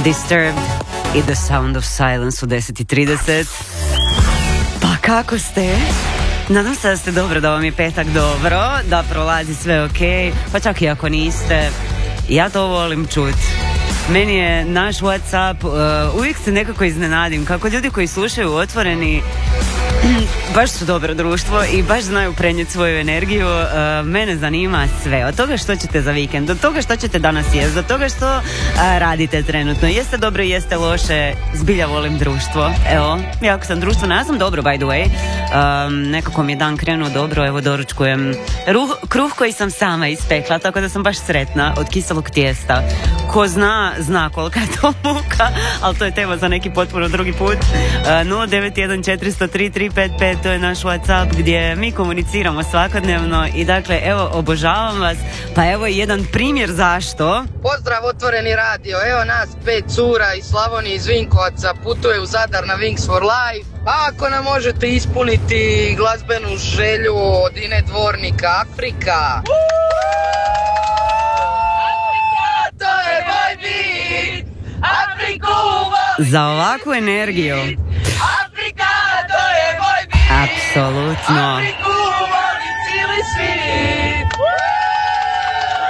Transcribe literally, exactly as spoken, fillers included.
Disturbed i The Sound of Silence u deset i trideset. Pa kako ste? Nadam se da ste dobro, da vam je petak dobro, da prolazi sve ok, pa čak i ako niste, ja to volim čut. Meni je naš WhatsApp, uh, uvijek se nekako iznenadim kako ljudi koji slušaju Otvoreni baš su dobro društvo i baš znaju prenijeti svoju energiju. Uh, mene zanima sve, od toga što ćete za vikend, do toga što ćete danas jesti, do toga što uh, radite trenutno. Jeste dobro, jeste loše, zbilja volim društvo. Evo, jako sam društvena, ja sam dobro by the way. Um, nekako mi je dan krenuo dobro, evo doručkujem ruh, kruh koji sam sama ispekla, tako da sam baš sretna, od kiselog tijesta. Ko zna, zna kolika je to muka, ali to je tema za neki potpuno drugi put. uh, nula devet jedan četiri zero tri tri pet pet, to je naš WhatsApp gdje mi komuniciramo svakodnevno i dakle, evo, obožavam vas, pa evo jedan primjer zašto. Pozdrav Otvoreni radio, evo nas pet cura iz Slavonije, iz Vinkovaca, putuje u Zadar na Wings for Life. Pa ako nam možete ispuniti glazbenu želju od Ine Dvornika, Afrika. Afrika, to je moj bit, Afriku za ovakvu energiju. Afrika, to je moj bit, apsolutno. Afriku